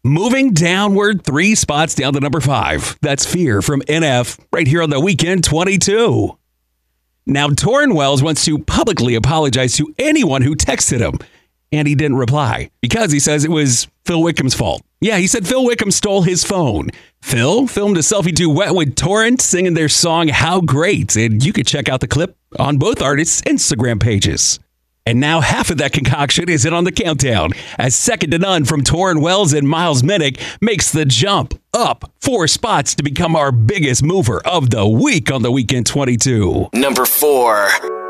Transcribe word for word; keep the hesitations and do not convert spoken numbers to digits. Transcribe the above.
moving downward three spots down to number five. That's Fear from N F right here on the Weekend twenty-two. Now, Torrin Wells wants to publicly apologize to anyone who texted him, and he didn't reply because he says it was Phil Wickham's fault. Yeah, he said Phil Wickham stole his phone. Phil filmed a selfie duet with Torrin singing their song How Great, and you can check out the clip on both artists' Instagram pages. And now half of that concoction is in on the countdown, as Second to None from Torrin Wells and Miles Minnick makes the jump up four spots to become our biggest mover of the week on the Weekend twenty-two. Number four.